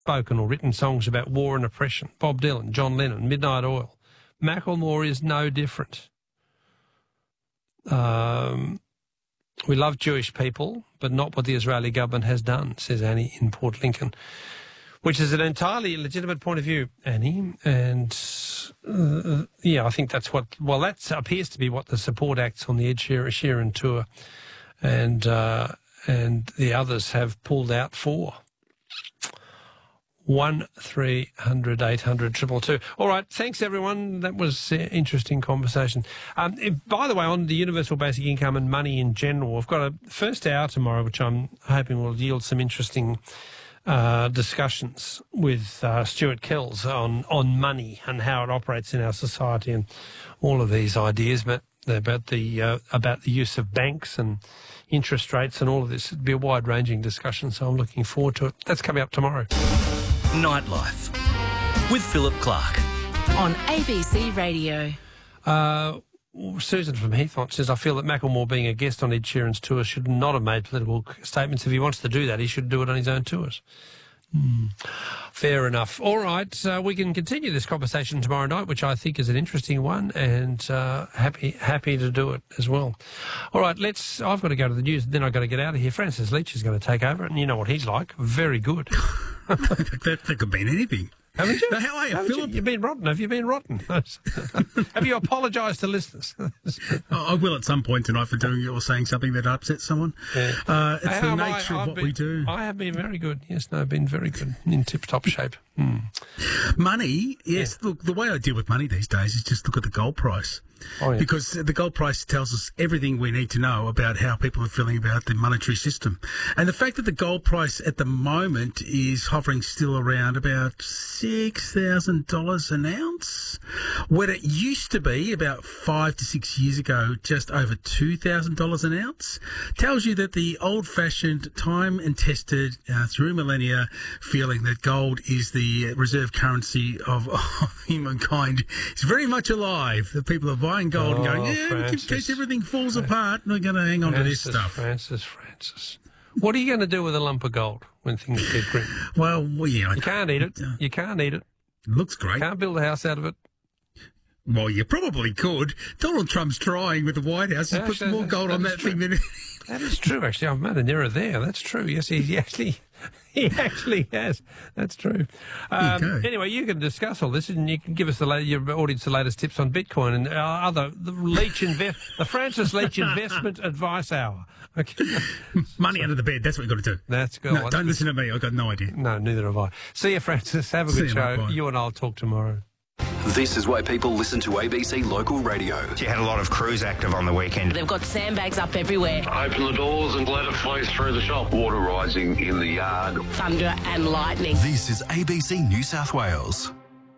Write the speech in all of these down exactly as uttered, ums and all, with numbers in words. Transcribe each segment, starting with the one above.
spoken or written songs about war and oppression. Bob Dylan, John Lennon, Midnight Oil. Macklemore is no different. Um, we love Jewish people, but not what the Israeli government has done, says Annie in Port Lincoln, which is an entirely legitimate point of view, Annie. And, uh, yeah, I think that's what, well, that appears to be what the support acts on the Ed Sheeran tour and, uh, and the others have pulled out for. One three hundred eight hundred triple two. All right, thanks everyone. That was an interesting conversation. Um, if, by the way, on the universal basic income and money in general, I've got a first hour tomorrow, which I'm hoping will yield some interesting uh, discussions with uh, Stuart Kells on on money and how it operates in our society and all of these ideas, but about the uh, about the use of banks and interest rates and all of this. It'd be a wide-ranging discussion, so I'm looking forward to it. That's coming up tomorrow. Nightlife with Philip Clark on A B C Radio. Uh, Susan from Heathmont says, I feel that Macklemore being a guest on Ed Sheeran's tour should not have made political statements. If he wants to do that, he should do it on his own tours. Hmm. Fair enough. All right, uh, we can continue this conversation tomorrow night, which I think is an interesting one, and uh, happy happy to do it as well. All right, let's. I've got to go to the news, then I've got to get out of here. Francis Leach is going to take over, and you know what he's like. Very good. that, that could mean anything. Haven't you? Now, how are you, Haven't Philip? You? You've been rotten. Have you been rotten? Have you apologised to listeners? I will at some point tonight for doing or saying something that upsets someone. Yeah. Uh, it's How the nature I, of what been, we do. I have been very good. Yes, no, I've been very good, in tip-top shape. Hmm. Money, yes. Yeah. Look, the way I deal with money these days is just look at the gold price. Oh, yeah. Because the gold price tells us everything we need to know about how people are feeling about the monetary system. And the fact that the gold price at the moment is hovering still around about six thousand dollars an ounce, when it used to be about five to six years ago just over two thousand dollars an ounce, tells you that the old-fashioned, time and tested uh, through millennia feeling that gold is the reserve currency of, of humankind is very much alive. The people are buying gold oh, and going, yeah, Francis, in case everything falls apart, we're going to hang on Francis, to this stuff. Francis, Francis. What are you going to do with a lump of gold when things get grim? Well, well yeah. You can't eat it. You can't eat it. Looks great. Can't build a house out of it. Well, you probably could. Donald Trump's trying with the White House. He's Yeah, put that- more gold that on is that true. thing than... That is true, actually. I've made an error there. That's true. Yes, he, he actually he actually has. That's true. Um, Okay. Anyway, you can discuss all this and you can give us the la- your audience the latest tips on Bitcoin and our other, the Leach Invest, the Francis Leach Investment Advice Hour. Okay. Money under the bed, that's what you've got to do. That's good. No, don't listen to me. I've got no idea. No, neither have I. See you, Francis. Have a See good you, show. mate. Bye. You and I'll talk tomorrow. This is why people listen to A B C Local Radio. You had a lot of crews active on the weekend. They've got sandbags up everywhere. Open the doors and let it flow through the shop. Water rising in the yard. Thunder and lightning. This is A B C New South Wales.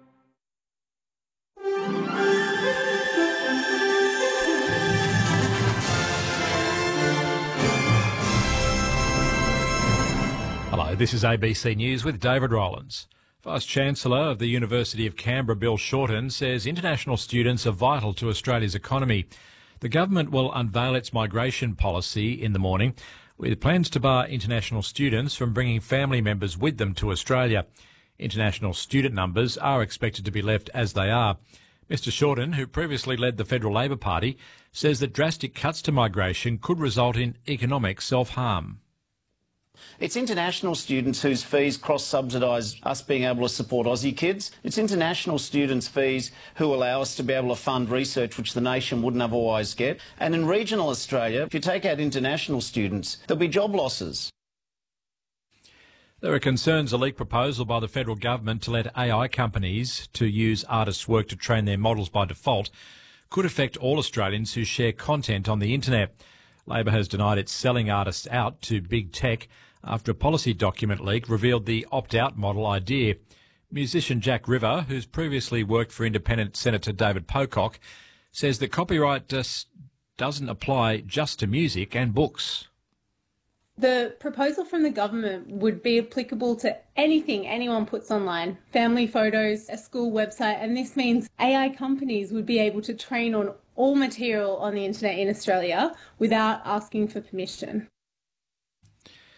Hello, this is A B C News with David Rowlands. Vice-Chancellor of the University of Canberra, Bill Shorten, says international students are vital to Australia's economy. The government will unveil its migration policy in the morning, with plans to bar international students from bringing family members with them to Australia. International student numbers are expected to be left as they are. Mister Shorten, who previously led the Federal Labor Party, says that drastic cuts to migration could result in economic self-harm. It's international students whose fees cross-subsidise us being able to support Aussie kids. It's international students' fees who allow us to be able to fund research which the nation wouldn't otherwise get. And in regional Australia, if you take out international students, there'll be job losses. There are concerns a leaked proposal by the federal government to let A I companies to use artists' work to train their models by default could affect all Australians who share content on the internet. Labor has denied it's selling artists out to big tech after a policy document leak revealed the opt-out model idea. Musician Jack River, who's previously worked for Independent Senator David Pocock, says that copyright just doesn't apply just to music and books. The proposal from the government would be applicable to anything anyone puts online, family photos, a school website, and this means A I companies would be able to train on all material on the internet in Australia without asking for permission.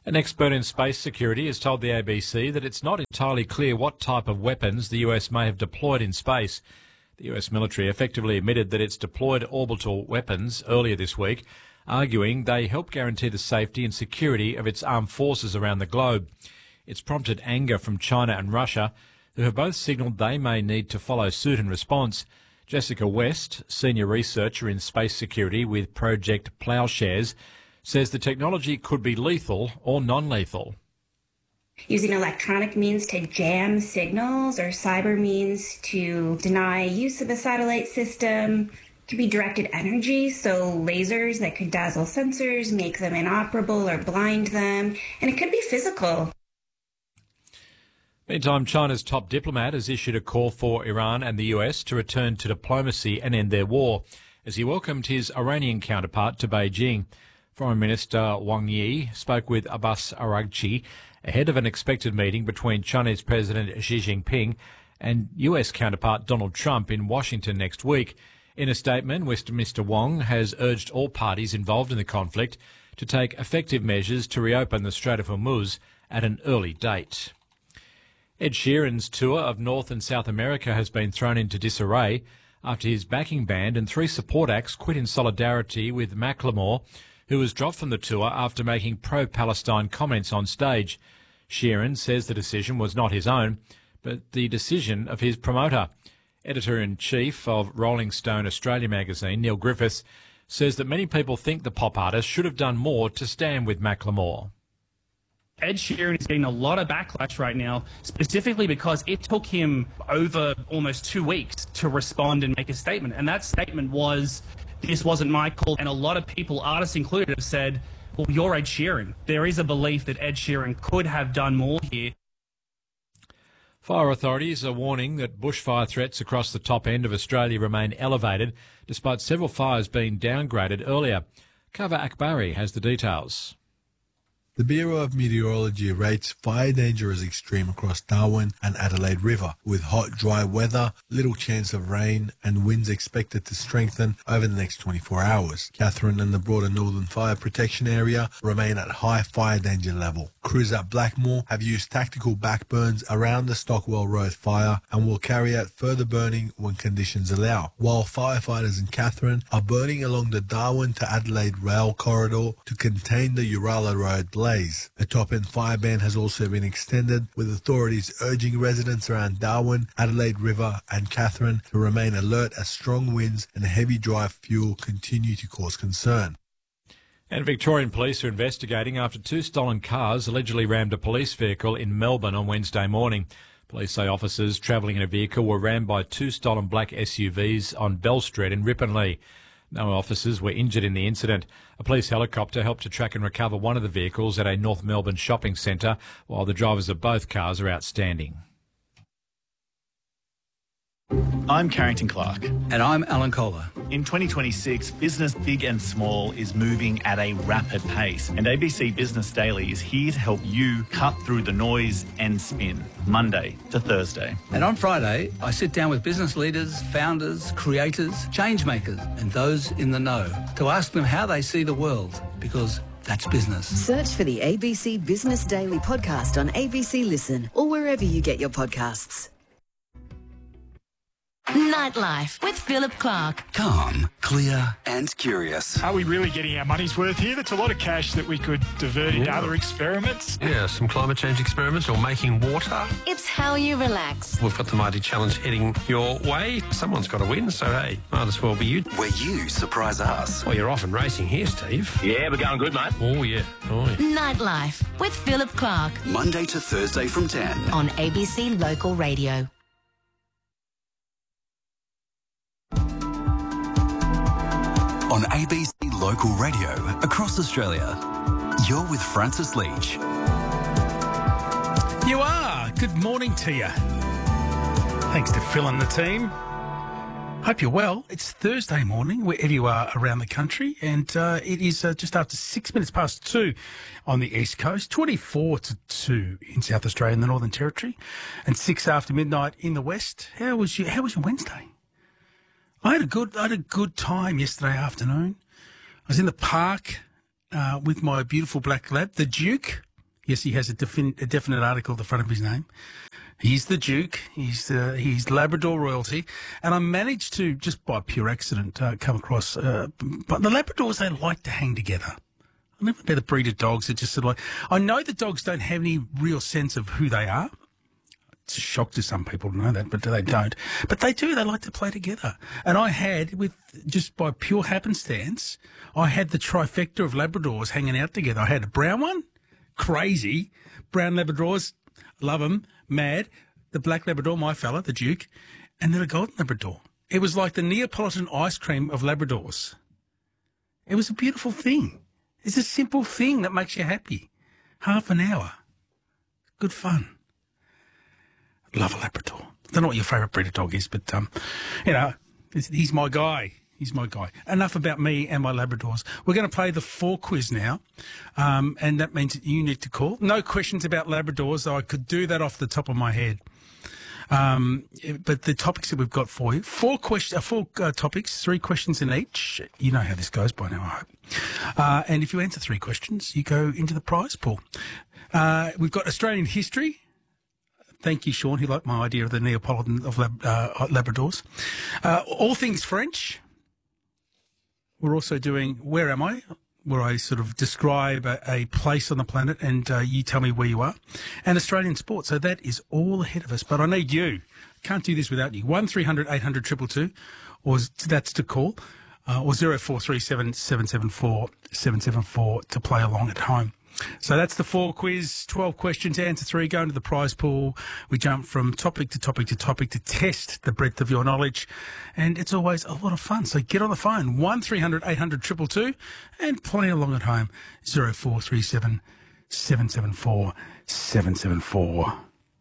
An expert in space security has told the A B C that it's not entirely clear what type of weapons the U S may have deployed in space. The U S military effectively admitted that it's deployed orbital weapons earlier this week, arguing they help guarantee the safety and security of its armed forces around the globe. It's prompted anger from China and Russia, who have both signalled they may need to follow suit in response. Jessica West, senior researcher in space security with Project Ploughshares, says the technology could be lethal or non-lethal. Using electronic means to jam signals or cyber means to deny use of a satellite system. It could be directed energy, so lasers that could dazzle sensors, make them inoperable or blind them. And it could be physical. Meantime, China's top diplomat has issued a call for Iran and the U S to return to diplomacy and end their war, as he welcomed his Iranian counterpart to Beijing. Foreign Minister Wang Yi spoke with Abbas Araghchi ahead of an expected meeting between Chinese President Xi Jinping and U S counterpart Donald Trump in Washington next week. In a statement, Mister Wang has urged all parties involved in the conflict to take effective measures to reopen the Strait of Hormuz at an early date. Ed Sheeran's tour of North and South America has been thrown into disarray after his backing band and three support acts quit in solidarity with Macklemore, who was dropped from the tour after making pro-Palestine comments on stage. Sheeran says the decision was not his own, but the decision of his promoter. Editor-in-Chief of Rolling Stone Australia magazine, Neil Griffiths, says that many people think the pop artist should have done more to stand with Macklemore. Ed Sheeran is getting a lot of backlash right now, specifically because it took him over almost two weeks to respond and make a statement. And that statement was, this wasn't my call. And a lot of people, artists included, have said, well, you're Ed Sheeran. There is a belief that Ed Sheeran could have done more here. Fire authorities are warning that bushfire threats across the top end of Australia remain elevated, despite several fires being downgraded earlier. Kava Akbari has the details. The Bureau of Meteorology rates fire danger as extreme across Darwin and Adelaide River, with hot, dry weather, little chance of rain, and winds expected to strengthen over the next twenty-four hours. Katherine and the broader Northern Fire Protection Area remain at high fire danger level. Crews at Blackmore have used tactical backburns around the Stockwell Road fire and will carry out further burning when conditions allow, while firefighters in Katherine are burning along the Darwin to Adelaide rail corridor to contain the Uralla Road blaze. A top-end fire ban has also been extended, with authorities urging residents around Darwin, Adelaide River and Katherine to remain alert as strong winds and heavy dry fuel continue to cause concern. And Victorian police are investigating after two stolen cars allegedly rammed a police vehicle in Melbourne on Wednesday morning. Police say officers travelling in a vehicle were rammed by two stolen black S U Vs on Bell Street in Ripponlea. No officers were injured in the incident. A police helicopter helped to track and recover one of the vehicles at a North Melbourne shopping centre, while the drivers of both cars are outstanding. I'm Carrington Clark. And I'm Alan Kohler. In twenty twenty-six, business big and small is moving at a rapid pace, and A B C Business Daily is here to help you cut through the noise and spin, Monday to Thursday. And on Friday, I sit down with business leaders, founders, creators, change makers, and those in the know to ask them how they see the world, because that's business. Search for the A B C Business Daily podcast on A B C Listen or wherever you get your podcasts. Nightlife with Philip Clark. Calm, clear and curious. Are we really getting our money's worth here? That's a lot of cash that we could divert into other experiments. Yeah, some climate change experiments or making water. It's how you relax. We've got the Mighty Challenge heading your way. Someone's got to win, so hey, might as well be you. Where you surprise us. Well, you're off and racing here, Steve. Yeah, we're going good, mate. Oh, yeah. Oh, yeah. Nightlife with Philip Clark. Monday to Thursday from ten. On A B C Local Radio. On A B C Local Radio across Australia, you're with Francis Leach. You are. Good morning to you. Thanks to Phil and the team. Hope you're well. It's Thursday morning, wherever you are around the country, and uh, it is uh, just after six minutes past two on the East Coast, twenty-four to two in South Australia and the Northern Territory, and six after midnight in the West. How was your How was your Wednesday? I had a good, I had a good time yesterday afternoon. I was in the park uh, with my beautiful black lab, the Duke. Yes, he has a, defin- a definite article at the front of his name. He's the Duke. He's uh, he's Labrador royalty, and I managed to just by pure accident uh, come across. Uh, but the Labradors, they like to hang together. I never about the breed of dogs that just sort of like. I know the dogs don't have any real sense of who they are. It's a shock to some people to know that, but they don't. But they do. They like to play together. And I had, with just by pure happenstance, I had the trifecta of Labradors hanging out together. I had a brown one, crazy brown Labradors, love them. Mad, the black Labrador, my fella, the Duke, and then a golden Labrador. It was like the Neapolitan ice cream of Labradors. It was a beautiful thing. It's a simple thing that makes you happy. Half an hour. Good fun. Love a Labrador. I don't know what your favourite breed of dog is, but, um, you know, he's my guy. He's my guy. Enough about me and my Labradors. We're going to play the four quiz now, um, and that means that you need to call. No questions about Labradors, though I could do that off the top of my head. Um, but the topics that we've got for you, four questions, uh, four uh, topics, three questions in each. You know how this goes by now, I hope. Uh, and if you answer three questions, you go into the prize pool. Uh, we've got Australian history. Thank you, Sean. He liked my idea of the Neapolitan of Lab, uh, Labradors. Uh, all things French. We're also doing Where Am I?, where I sort of describe a, a place on the planet and uh, you tell me where you are, and Australian sport. So that is all ahead of us. But I need you. Can't do this without you. one three hundred eight hundred two two two, or that's to call, uh, or zero four three seven seven seven four seven seven four to play along at home. So that's the four quiz, twelve questions, answer three, go into the prize pool. We jump from topic to topic to topic to test the breadth of your knowledge, and it's always a lot of fun. So get on the phone, one three hundred eight hundred two two two, and play along at home, zero four three seven seven seven four seven seven four.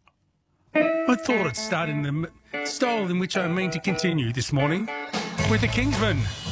I thought I'd start in the style in which I mean to continue this morning with the Kingsmen.